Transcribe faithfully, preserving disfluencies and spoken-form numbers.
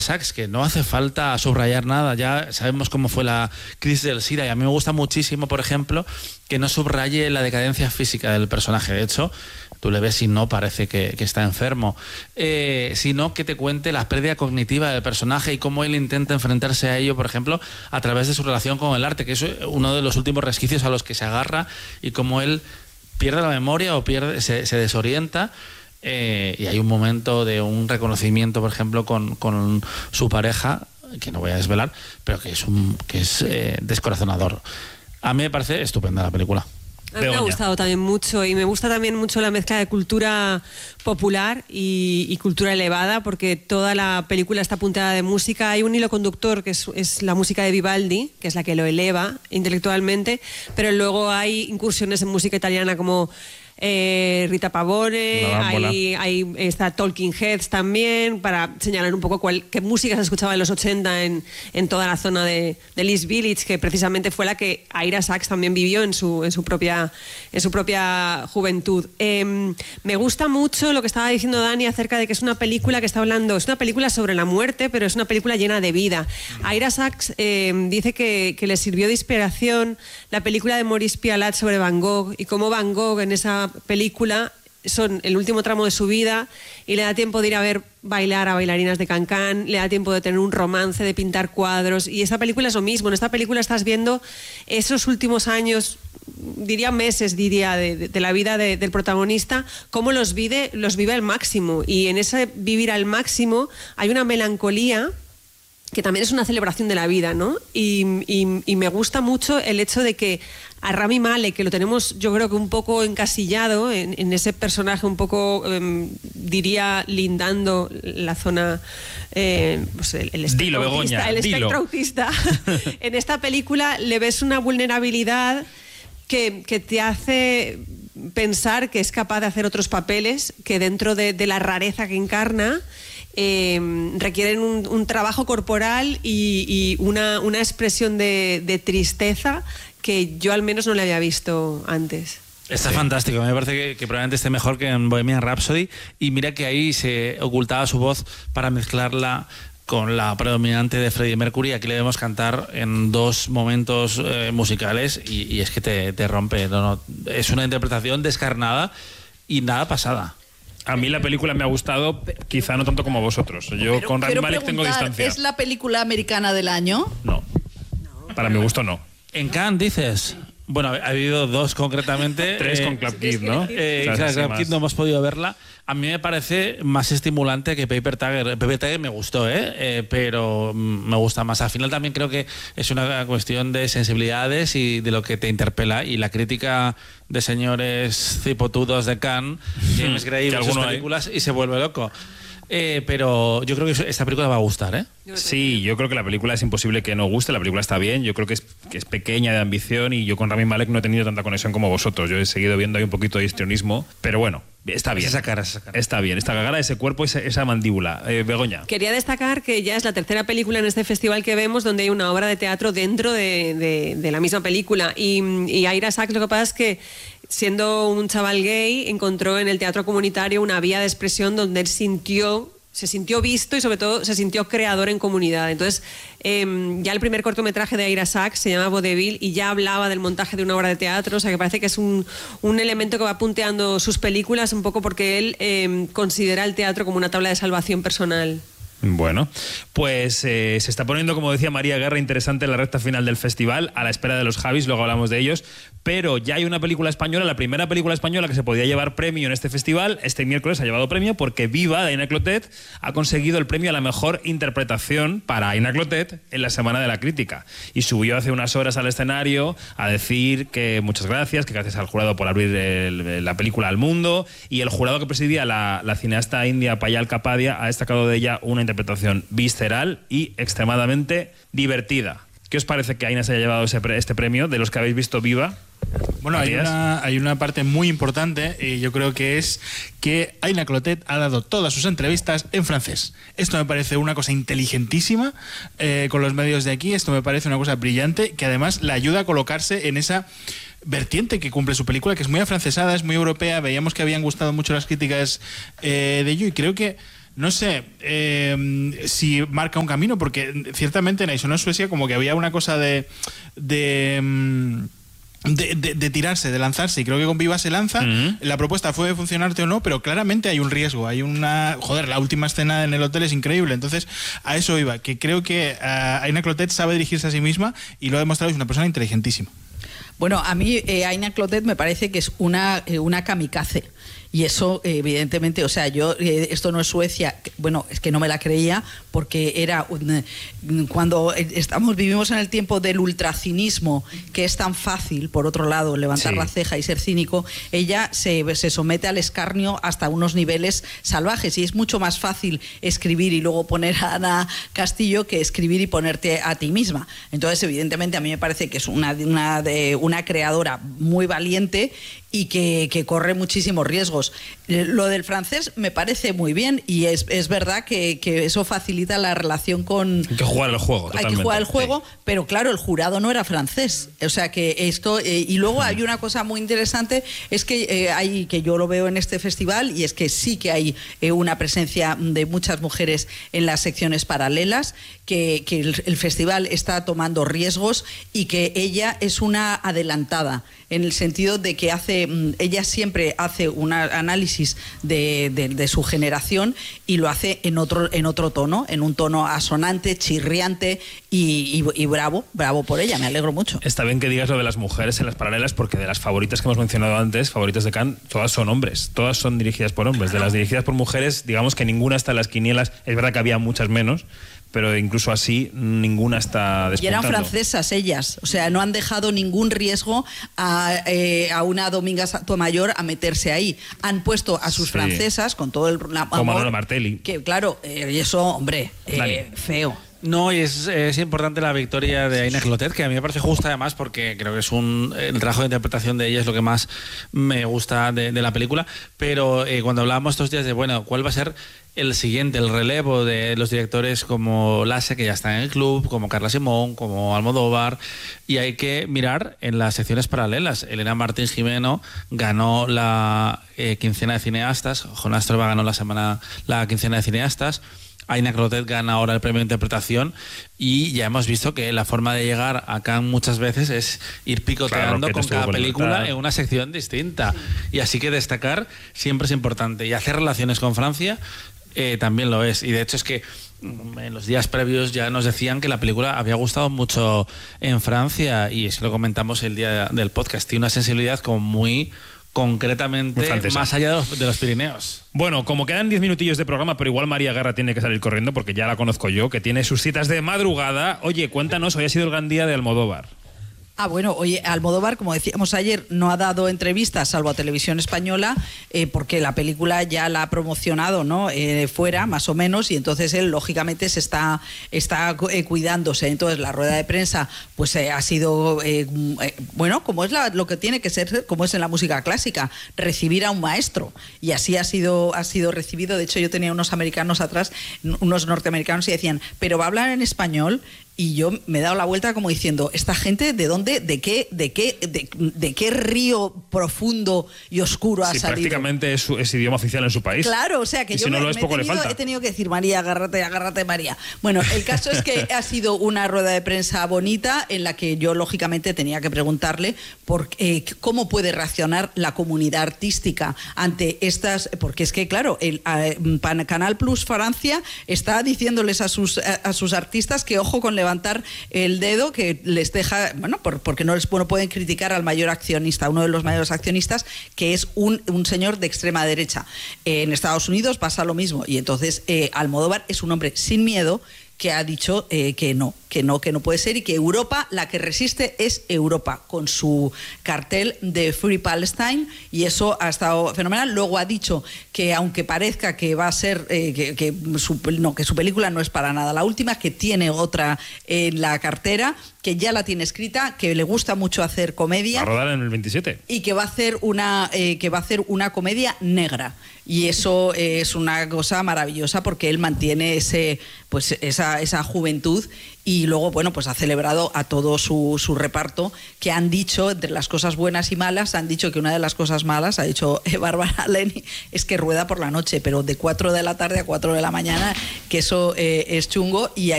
Sachs, que no hace falta subrayar nada, ya sabemos cómo fue la crisis del SIDA, y a mí me gusta muchísimo, por ejemplo, que no subraye la decadencia física del personaje. De hecho, tú le ves y no parece que, que está enfermo, eh, sino que te cuente la pérdida cognitiva del personaje y cómo él intenta enfrentarse a ello, por ejemplo, a través de su relación con el arte, que es uno de los últimos resquicios a los que se agarra, y cómo él pierde la memoria o pierde, se, se desorienta. Eh, y hay un momento de un reconocimiento, por ejemplo, con, con su pareja, que no voy a desvelar, pero que es, un, que es eh, descorazonador. A mí me parece estupenda la película. A mí me ha gustado también mucho, y me gusta también mucho la mezcla de cultura popular y, y cultura elevada, porque toda la película está punteada de música. Hay un hilo conductor que es, es la música de Vivaldi, que es la que lo eleva intelectualmente, pero luego hay incursiones en música italiana como Eh, Rita Pavone, hay, hay, está Talking Heads también, para señalar un poco cuál, qué música se escuchaba en los ochenta en, en toda la zona de, de East Village, que precisamente fue la que Ira Sachs también vivió en su, en su, propia, en su propia juventud. Eh, me gusta mucho lo que estaba diciendo Dani acerca de que es una película que está hablando, es una película sobre la muerte, pero es una película llena de vida. Ira Sachs eh, dice que, que le sirvió de inspiración la película de Maurice Pialat sobre Van Gogh, y cómo Van Gogh en esa película son el último tramo de su vida y le da tiempo de ir a ver bailar a bailarinas de Cancán, le da tiempo de tener un romance, de pintar cuadros, y esta película es lo mismo. En esta película estás viendo esos últimos años, diría meses, diría, de, de, de la vida de, del protagonista, cómo los vive, los vive al máximo, y en ese vivir al máximo hay una melancolía que también es una celebración de la vida, ¿no? Y, y, y me gusta mucho el hecho de que a Rami Malek, que lo tenemos yo creo que un poco encasillado en, en ese personaje un poco, eh, diría, lindando la zona, eh, pues el, el espectro dilo, autista, Begoña, el espectro dilo. autista. En esta película le ves una vulnerabilidad que, que te hace pensar que es capaz de hacer otros papeles, que dentro de, de la rareza que encarna, Eh, requieren un, un trabajo corporal y, y una, una expresión de, de tristeza que yo al menos no le había visto antes. Está sí. fantástico, me parece que, que probablemente esté mejor que en Bohemian Rhapsody, y mira que ahí se ocultaba su voz para mezclarla con la predominante de Freddie Mercury. Aquí le debemos cantar en dos momentos eh, musicales y, y es que te, te rompe. No, no, es una interpretación descarnada y nada pasada. A mí la película me ha gustado, quizá no tanto como vosotros. Yo Pero con Rami quiero Malek tengo preguntar, distancia. ¿es la película americana del año? No. Para mi gusto, no. En Cannes, dices. Bueno, ha habido dos concretamente. Tres eh, con Club Kid, ¿no? Eh, Claro, claro, sí, Club más. Kid no hemos podido verla. A mí me parece más estimulante que Paper Tiger. Paper Tiger me gustó, ¿eh? Eh, pero me gusta más. Al final también creo que es una cuestión de sensibilidades y de lo que te interpela. Y la crítica de señores cipotudos de Cannes, James Gray, ve sus películas y se vuelve loco. Eh, pero yo creo que esta película va a gustar, ¿eh? Sí, yo creo que la película es imposible que no guste. La película está bien, yo creo que es, que es pequeña, de ambición, y yo con Rami Malek no he tenido tanta conexión como vosotros. Yo he seguido viendo ahí un poquito de histrionismo, pero bueno, está bien. Esa cara, esa cara. Está bien, esta cara, ese cuerpo, esa, esa mandíbula. Eh, Begoña. Quería destacar que ya es la tercera película en este festival que vemos donde hay una obra de teatro dentro de, de, de la misma película, y, y Ira Sachs, lo que pasa es que siendo un chaval gay encontró en el teatro comunitario una vía de expresión donde él sintió se sintió visto y sobre todo se sintió creador en comunidad. Entonces, eh, ya el primer cortometraje de Ira Sachs se llama Vaudeville y ya hablaba del montaje de una obra de teatro, o sea que parece que es un, un elemento que va punteando sus películas un poco porque él eh, considera el teatro como una tabla de salvación personal. Bueno, pues eh, se está poniendo, como decía María Guerra, interesante la recta final del festival, a la espera de los Javis, luego hablamos de ellos, pero ya hay una película española, la primera película española que se podía llevar premio en este festival, este miércoles ha llevado premio porque Viva, de Aina Clotet, ha conseguido el premio a la mejor interpretación para Aina Clotet en la Semana de la Crítica, y subió hace unas horas al escenario a decir que muchas gracias, que gracias al jurado por abrir el, la película al mundo, y el jurado que presidía la, la cineasta india Payal Kapadia ha destacado de ella una interpretación visceral y extremadamente divertida. ¿Qué os parece que Aina se haya llevado ese pre este premio, de los que habéis visto Viva? Bueno, hay una, hay una parte muy importante y yo creo que es que Aina Clotet ha dado todas sus entrevistas en francés. Esto me parece una cosa inteligentísima eh, con los medios de aquí, esto me parece una cosa brillante que además le ayuda a colocarse en esa vertiente que cumple su película, que es muy afrancesada, es muy europea. Veíamos que habían gustado mucho las críticas eh, de ello y creo que no sé eh, si marca un camino, porque ciertamente en Aisono Suecia como que había una cosa de... de De, de, de tirarse, de lanzarse, y creo que con Viva se lanza. Uh-huh. La propuesta fue funcionarte o no, pero claramente hay un riesgo, hay una... Joder, la última escena en el hotel es increíble, entonces a eso iba, que creo que uh, Aina Clotet sabe dirigirse a sí misma y lo ha demostrado, es una persona inteligentísima. Bueno, a mí eh, Aina Clotet me parece que es una, eh, una kamikaze. Y eso, evidentemente, o sea, yo, eh, esto no es Suecia, bueno, es que no me la creía, porque era un, cuando estamos vivimos en el tiempo del ultracinismo, que es tan fácil, por otro lado, levantar sí. la ceja y ser cínico, ella se, se somete al escarnio hasta unos niveles salvajes, y es mucho más fácil escribir y luego poner a Ana Castillo que escribir y ponerte a ti misma. Entonces, evidentemente, a mí me parece que es una, una, de, una creadora muy valiente y que, que corre muchísimos riesgos. Lo del francés me parece muy bien, y es, es verdad que, que eso facilita la relación con... Hay que jugar el juego, totalmente. Hay que jugar el juego, sí. Pero claro, el jurado no era francés. O sea que esto... Eh, y luego hay una cosa muy interesante, es que eh, hay, que yo lo veo en este festival, y es que sí que hay eh, una presencia de muchas mujeres en las secciones paralelas, que, que el, el festival está tomando riesgos, y que ella es una adelantada, en el sentido de que hace, ella siempre hace un análisis de, de, de su generación, y lo hace en otro, en otro tono, en un tono asonante, chirriante y, y, y bravo, bravo por ella, me alegro mucho. Está bien que digas lo de las mujeres en las paralelas, porque de las favoritas que hemos mencionado antes, favoritas de Cannes, todas son hombres, todas son dirigidas por hombres. De las dirigidas por mujeres, digamos que ninguna está en las quinielas, es verdad que había muchas menos, pero incluso así ninguna está despuntando. Y eran francesas ellas, o sea, no han dejado ningún riesgo a, eh, a una Dominga Sotomayor a meterse ahí. Han puesto a sus sí. francesas con todo el amor, como Manuela Martelli. Que claro, eh, y eso, hombre, eh, feo. No, y es, es importante la victoria de Aina Clotet, que a mí me parece justa además, porque creo que es un el trabajo de interpretación de ella es lo que más me gusta de, de la película, pero eh, cuando hablábamos estos días de, bueno, ¿cuál va a ser el siguiente, el relevo de los directores como Lasse, que ya está en el club, como Carla Simón, como Almodóvar? Y hay que mirar en las secciones paralelas. Elena Martín Jimeno ganó la eh, quincena de cineastas, Jonás Trueba ganó la semana la quincena de cineastas, Aina Clotet gana ahora el premio de interpretación, y ya hemos visto que la forma de llegar a Cannes muchas veces es ir picoteando claro, con cada película en una sección distinta. Sí. Y así que destacar siempre es importante. Y hacer relaciones con Francia eh, también lo es. Y de hecho es que en los días previos ya nos decían que la película había gustado mucho en Francia, y eso lo comentamos el día del podcast. Tiene una sensibilidad como muy... concretamente más allá de los, de los Pirineos. Bueno, como quedan diez minutillos de programa, pero igual María Guerra tiene que salir corriendo porque ya la conozco yo, que tiene sus citas de madrugada. Oye, cuéntanos, hoy ha sido el gran día de Almodóvar. Ah, bueno, oye, Almodóvar, como decíamos ayer, no ha dado entrevistas salvo a Televisión Española, eh, porque la película ya la ha promocionado, ¿no? Eh, fuera, más o menos, y entonces él, lógicamente, se está, está eh, cuidándose. Entonces, la rueda de prensa, pues eh, ha sido, eh, eh, bueno, como es la, lo que tiene que ser, como es en la música clásica, recibir a un maestro. Y así ha sido, ha sido recibido. De hecho, yo tenía unos americanos atrás, unos norteamericanos, y decían, ¿pero va a hablar en español? Y yo me he dado la vuelta como diciendo, ¿esta gente de dónde, de qué, de qué, de, de qué río profundo y oscuro ha sí, salido? Prácticamente es, es idioma oficial en su país. Claro, o sea que y yo si no me, lo es, me poco he, tenido, le falta. he tenido que decir, María, agárrate, agárrate, María. Bueno, el caso es que ha sido una rueda de prensa bonita, en la que yo lógicamente tenía que preguntarle por eh, cómo puede reaccionar la comunidad artística ante estas, porque es que claro, el eh, Canal Plus Francia está diciéndoles a sus, a, a sus artistas que ojo con levantar el dedo, que les deja, bueno, por, porque no les bueno, pueden criticar al mayor accionista, uno de los mayores accionistas, que es un, un señor de extrema derecha. Eh, en Estados Unidos pasa lo mismo, y entonces eh, Almodóvar es un hombre sin miedo, que ha dicho eh, que no, que no, que no puede ser, y que Europa, la que resiste es Europa, con su cartel de Free Palestine, y eso ha estado fenomenal. Luego ha dicho que aunque parezca que va a ser, eh, que, que, su, no, que su película no es para nada la última, que tiene otra en la cartera, que ya la tiene escrita, que le gusta mucho hacer comedia. Va a rodar en el veintisiete. Y que va a hacer una, eh, que va a hacer una comedia negra. Y eso es una cosa maravillosa, porque él mantiene ese, pues esa, esa juventud. Y luego, bueno, pues ha celebrado a todo su, su reparto, que han dicho, entre las cosas buenas y malas, han dicho que una de las cosas malas, ha dicho Bárbara Leni, es que rueda por la noche, pero de cuatro de la tarde a cuatro de la mañana, que eso eh, es chungo. Y